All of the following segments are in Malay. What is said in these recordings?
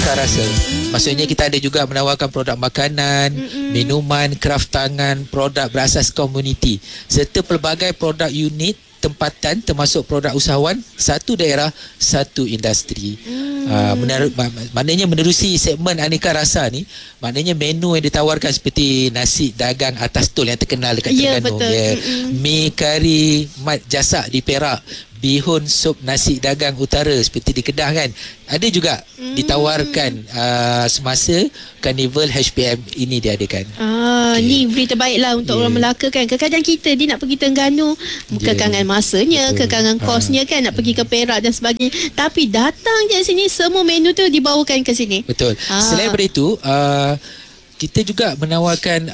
aneka rasa. Maksudnya kita ada juga menawarkan produk makanan, minuman, kraft tangan, produk berasas komuniti serta pelbagai produk unit tempatan termasuk produk usahawan, satu daerah, satu industri. Maknanya menerusi segmen aneka rasa ni, maknanya menu yang ditawarkan seperti nasi dagang atas tol yang terkenal dekat Terengganu, mi kari mat jasak di Perak, bihun sup nasi dagang utara seperti di Kedah kan, ada juga ditawarkan semasa Carnival HPM ini diadakan. Ni berita baiklah untuk orang Melaka kan. Kadang-kadang kita dia nak pergi Terengganu, kekangan masanya, kekangan kosnya kan, nak pergi ke Perak dan sebagainya, tapi datang je sini semua menu tu dibawakan ke sini. Betul. Selain daripada itu, kita juga menawarkan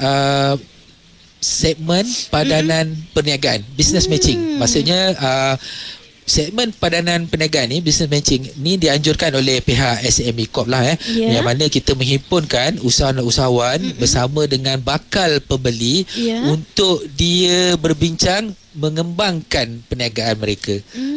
segmen padanan perniagaan, business matching. Maksudnya segmen padanan perniagaan ni, business matching ni dianjurkan oleh pihak SME Corp lah yang mana kita menghimpunkan usahawan-usahawan bersama dengan bakal pembeli untuk dia berbincang mengembangkan perniagaan mereka.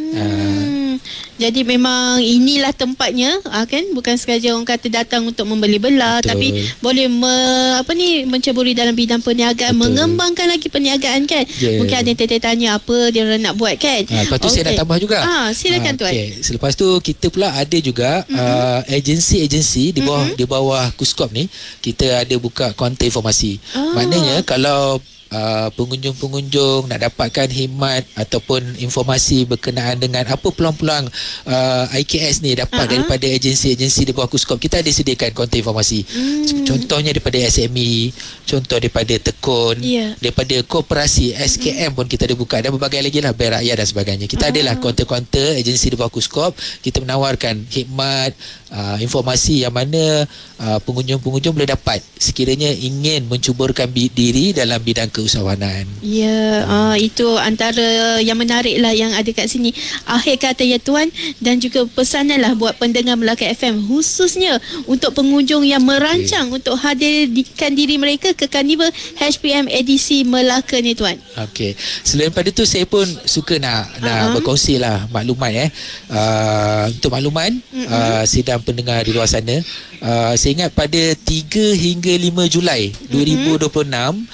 Jadi memang inilah tempatnya kan, bukan sekadar orang kata datang untuk membeli belah, tapi boleh menceburi dalam bidang perniagaan, mengembangkan lagi perniagaan kan. Mungkin ada yang tanya apa dia orang nak buat kan. Lepas tu saya nak tambah juga. Silakan tuan. Selepas tu kita pula ada juga agensi-agensi di bawah Kuskop ni, kita ada buka kaunter informasi. Maknanya kalau pengunjung-pengunjung nak dapatkan khidmat ataupun informasi berkenaan dengan apa peluang-peluang IKS ni dapat daripada agensi-agensi di bawah Kuskop, kita ada sediakan kaunter informasi. Contohnya daripada SME, contoh daripada Tekun, daripada koperasi SKM pun kita ada buka, dan berbagai lagi lah, Bank Rakyat dan sebagainya. Kita adalah kaunter-kaunter agensi di bawah Kuskop. Kita menawarkan khidmat, informasi yang mana pengunjung-pengunjung boleh dapat sekiranya ingin mencuburkan diri dalam bidang keusahawanan. Itu antara yang menarik lah yang ada kat sini. Akhir kata ya tuan, dan juga pesanan lah buat pendengar Melaka FM, khususnya untuk pengunjung yang merancang untuk hadirkan diri mereka ke Carnival HPM edisi Melaka ni tuan. Selain daripada tu, saya pun suka nak berkongsi lah maklumat untuk makluman sidang pendengar di luar sana. Saya ingat pada 3 hingga 5 Julai 2026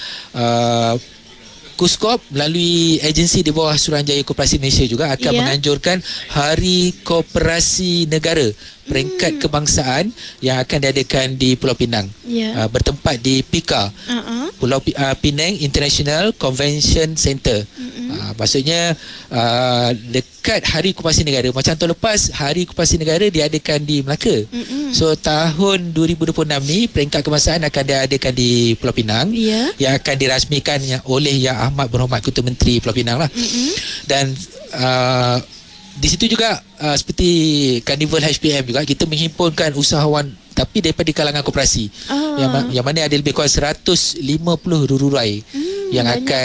Kuskop melalui agensi di bawah Suruhanjaya Koperasi Malaysia juga akan menganjurkan Hari Koperasi Negara peringkat kebangsaan yang akan diadakan di Pulau Pinang, bertempat di PIKA, Pulau Penang International Convention Centre. Maksudnya dekat Hari Koperasi Negara. Macam tahun lepas Hari Koperasi Negara diadakan di Melaka. So tahun 2026 ni peringkat kebangsaan akan diadakan di Pulau Pinang, yang akan dirasmikan oleh Yang Amat Berhormat Ketua Menteri Pulau Pinang lah. Dan di situ juga seperti Carnival HPM juga, kita menghimpunkan usahawan tapi daripada kalangan koperasi yang mana ada lebih kurang 150 rurai yang akan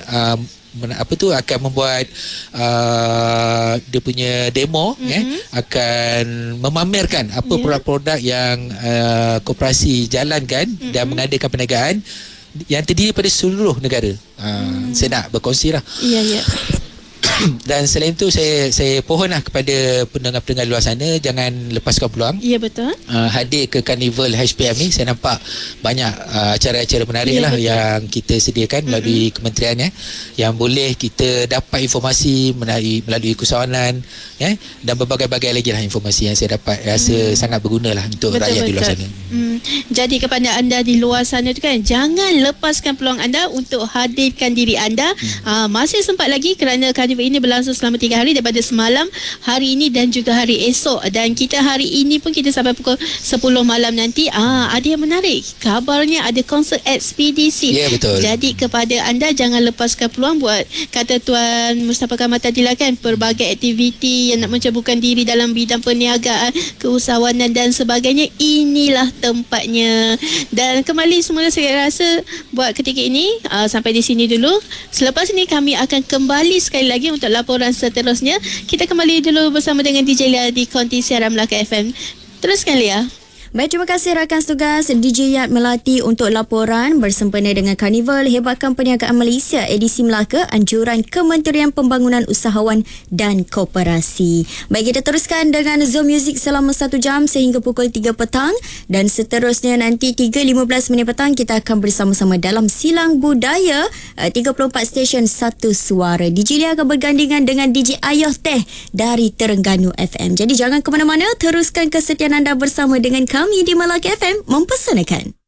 akan membuat dia punya demo, akan memamerkan apa produk-produk yang koperasi jalankan dan mengadakan perniagaan yang terdiri pada seluruh negara. Saya nak berkongsi lah. Dan selain itu, saya pohonlah kepada pendengar-pendengar luar sana, jangan lepaskan peluang. Betul. Hadir ke Carnival HPM ni. Saya nampak banyak acara-acara menarik lah yang kita sediakan melalui kementerian yang boleh kita dapat informasi melalui keusahawanan dan berbagai-bagai lagi lah informasi yang saya dapat rasa sangat berguna lah untuk rakyat di luar sana. Jadi kepada anda di luar sana tu kan, jangan lepaskan peluang anda untuk hadirkan diri anda. Masih sempat lagi kerana Carnival ini berlangsung selama 3 hari, daripada semalam, hari ini dan juga hari esok. Dan kita hari ini pun kita sampai pukul 10 malam nanti. Ada yang menarik, kabarnya ada konsert ekspedisi. Betul. Jadi kepada anda, jangan lepaskan peluang buat, kata Tuan Mustafa Kamal tadi lah kan, pelbagai aktiviti yang nak menceburkan diri dalam bidang perniagaan, keusahawanan dan sebagainya. Inilah tempatnya. Dan kembali semula, saya rasa buat ketika ini sampai di sini dulu. Selepas ini kami akan kembali sekali lagi untuk laporan seterusnya. Kita kembali dulu bersama dengan DJ Lia di Konti Siaran Melaka FM. Teruskan Lia. Baik, terima kasih rakan tugas DJ Yat Melati untuk laporan bersempena dengan Karnival Hebatkan Perniagaan Malaysia edisi Melaka, anjuran Kementerian Pembangunan Usahawan dan Koperasi. Baik, kita teruskan dengan Zone Music selama 1 jam sehingga pukul 3 petang dan seterusnya nanti 3.15 petang kita akan bersama-sama dalam Silang Budaya 34 stesen satu suara. DJ Lia akan bergandingan dengan DJ Ayah Teh dari Terengganu FM. Jadi jangan ke mana-mana, teruskan kesetiaan anda bersama dengan kami di Melaka FM mempersanakan.